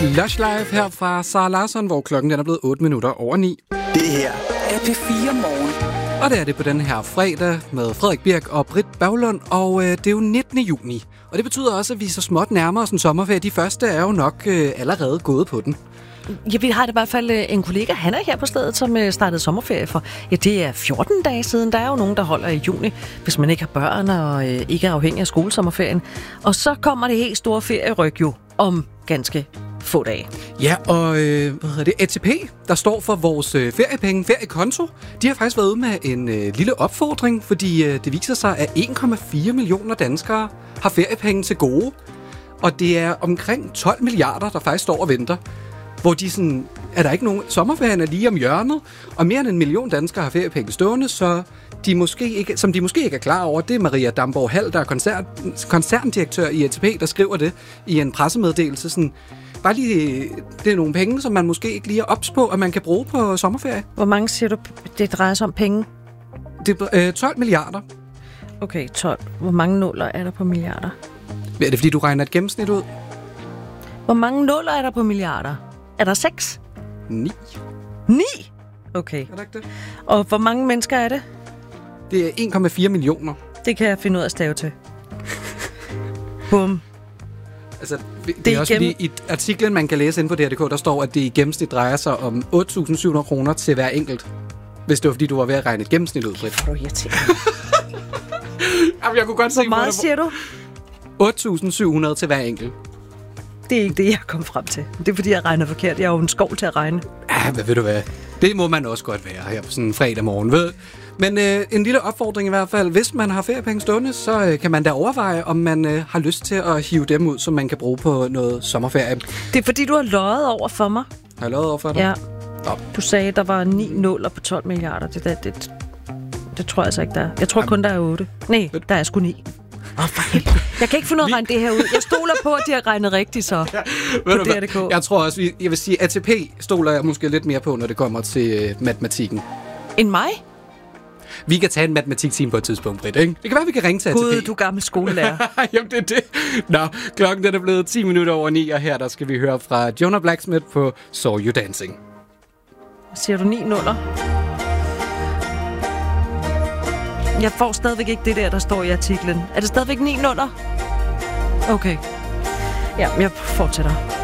Lush Live her fra Sara Larsson, hvor klokken er blevet 8 minutter over 9. Det her er P4 Morgen. Og det er det på den her fredag med Frederik Birk og Britt Berglund, og det er jo 19. juni. Og det betyder også, at vi så småt nærmer os en sommerferie. De første er jo nok allerede gået på den. Ja, vi har i hvert fald en kollega, han er her på stedet, som startede sommerferie for, ja, det er 14 dage siden. Der er jo nogen, der holder i juni, hvis man ikke har børn og ikke er afhængig af skolesommerferien. Og så kommer det helt store ferieryg jo om ganske få dage. Ja, og ATP, der står for vores feriepenge, feriekonto, de har faktisk været ude med en lille opfordring, fordi det viser sig, at 1,4 millioner danskere har feriepenge til gode. Og det er omkring 12 milliarder, der faktisk står og venter. Hvor de sådan, er der ikke nogen, sommerferien er lige om hjørnet, og mere end 1 million danskere har feriepenge stående, så de måske ikke er klar over, det er Maria Damborg Hall, der er koncerndirektør i ATP, der skriver det i en pressemeddelelse. Sådan, bare lige, det er nogle penge, som man måske ikke lige er ops på, at man kan bruge på sommerferie. Hvor mange siger du, det drejer sig om penge? Det er 12 milliarder. Okay, 12. Hvor mange nuller er der på milliarder? Er det fordi, du regner et gennemsnit ud? Hvor mange nuller er der på milliarder? Er der 6? 9. 9? Okay. Er der ikke det? Og hvor mange mennesker er det? Det er 1,4 millioner. Det kan jeg finde ud af at stave til. Bum. Altså, det er også fordi, i artiklen, man kan læse inde på DRDK, der står, at det i gennemsnit drejer sig om 8.700 kroner til hver enkelt. Hvis det var, fordi du var ved at regne et gennemsnit ud, Britt. Hvor irriterende. Jamen, jeg kunne godt se, hvor meget siger du? 8.700 til hver enkelt. Det er ikke det, jeg kom frem til. Det er, fordi jeg regner forkert. Jeg er jo en skov til at regne. Ja, hvad ved du hvad? Det må man også godt være her på sådan en fredag morgen, ved. Men en lille opfordring i hvert fald. Hvis man har feriepenge stående, så kan man da overveje, om man har lyst til at hive dem ud, som man kan bruge på noget sommerferie. Det er, fordi du har løjet over for mig. Har jeg løjet over for dig? Ja. Du sagde, at der var 9 nuller på 12 milliarder. Det tror jeg altså ikke, der er. Jeg tror kun, der er 8. Nej, der er sgu 9. Jeg kan ikke finde ud af at regne det her ud. Jeg stoler på, at de har regnet rigtigt så. Ja, på DRDK. Jeg tror også, jeg vil sige, ATP stoler jeg måske lidt mere på, når det kommer til matematikken. End mig? Vi kan tage en matematiktime på et tidspunkt, Britt, ikke? Det kan være, vi kan ringe til ATP. Gud, du er gammel skolelærer. Jamen, det er det. Nå, klokken er blevet 10 minutter over 9, og her der skal vi høre fra Jonah Blacksmith på Saw You Dancing. Siger du 9 nuller? Jeg får stadigvæk ikke det der står i artiklen. Er det stadigvæk 9 nuller? Okay. Ja, jeg fortsætter.